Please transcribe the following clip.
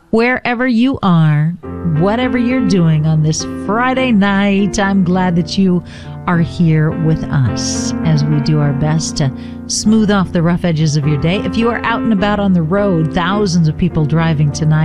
Wherever you are, whatever you're doing on this Friday night, I'm glad that you are here with us as we do our best to smooth off the rough edges of your day. If you are out and about on the road, thousands of people driving tonight.